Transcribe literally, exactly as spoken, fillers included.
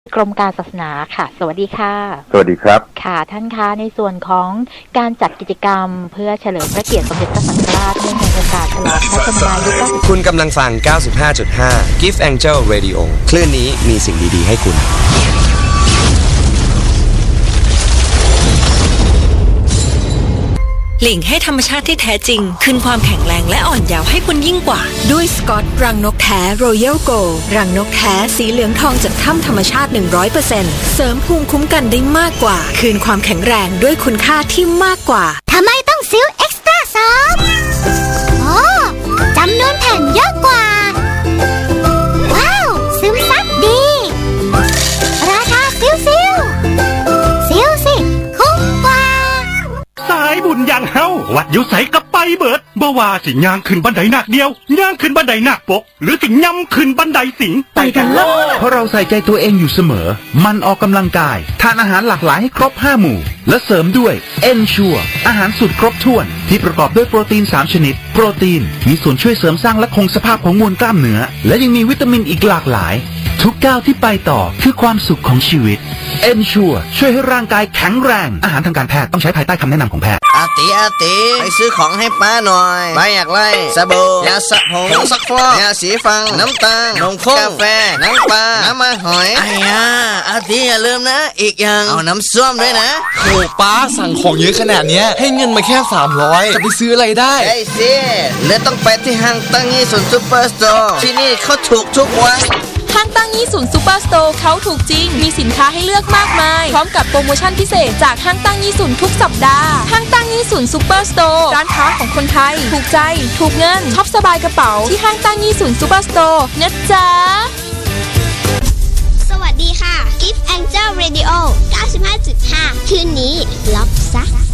กรมการศาสนาค่ะสวัสดีค่ะสวัสดีครับค่ะท่านคะในส่วนของการจัดกิจกรรมเพื่อเฉลิมพระเกียรติสมเด็จพระสังฆราชเนื่องในโอกาสฉลองพระชนมายุคุณกำลังฟัง เก้าสิบห้าจุดห้า Gift Angel Radio คลื่นนี้มีสิ่งดีๆให้คุณหลิงให้ธรรมชาติที่แท้จริงคืนความแข็งแรงและอ่อนเยาว์ให้คุณยิ่งกว่าด้วยสกอตรังนกแท้ Royal Gold รังนกแท้สีเหลืองทองจากถ้ำธรรมชาติ หนึ่งร้อยเปอร์เซ็นต์ เสริมภูมิคุ้มกันได้มากกว่าคืนความแข็งแรงด้วยคุณค่าที่มากกว่าทำไมต้องซิลเอ็กซ์ตร้าสองโอ้จำนวนแผ่นเยอะกว่าว้าวซึมซับดีราคาซิลซิลซิลสิคุ้มกว่าสายบุญอย่างเฮาวัดอยู่ไสกับไปเบิดบ่ว่าสิย่างขึ้นบันไดหนักเดียวย่างขึ้นบันไดหนักปกหรือสิย่ำขึ้นบันไดสิงไปกันเลยเพราะเราใส่ใจตัวเองอยู่เสมอมันออกกำลังกายทานอาหารหลากหลายให้ครบห้าหมู่และเสริมด้วย Ensure อาหารสูตรครบถ้วนที่ประกอบด้วยโปรตีนสามชนิดโปรตีนมีส่วนช่วยเสริมสร้างและคงสภาพของมวลกล้ามเนื้อและยังมีวิตามินอีกหลากหลายทุกก้าวที่ไปต่อคือความสุขของชีวิต Ensure ช่วยให้ร่างกายแข็งแรงอาหารทางการแพทย์ต้องใช้ภายใต้คำแนะนำของแพทย์อาติอาติไปซื้อของให้ป้าหน่อยป้าอยากไล่สบู่ยาสระผมผงซักฟอกยาสีฟันน้ำตาลนมข้นกาแฟน้ำปลาน้ำมันหอยไอ้ยาอาติอย่าลืมนะอีกอย่างเอาน้ำส้มด้วยนะโหป้าสั่งของเยอะขนาดนี้ให้เงินมาแค่สามร้อยจะไปซื้ออะไรได้ไอ้สิเลยต้องไปที่ห้างตั้งยี่สุนซูเปอร์สโตร์ที่นี่เขาถูกทุกวันห้างตั้งยี่สุนซูเปอร์สโตร์เขาถูกจริงมีสินค้าให้เลือกมากมายพร้อมกับโปรโมชั่นพิเศษจากห้างตั้งยี่สุนทุกสัปดาห์ห้างตั้งยี่สุนซูเปอร์สโตร์ร้านค้าของคนไทยถูกใจถูกเงินช็อปสบายกระเป๋าที่ห้างตั้งยี่สุนซูเปอร์สโตร์นะจ๊ะสวัสดีค่ะ Gift Angel Radio เก้าสิบห้าจุดห้า คืนนี้ล็อกซัก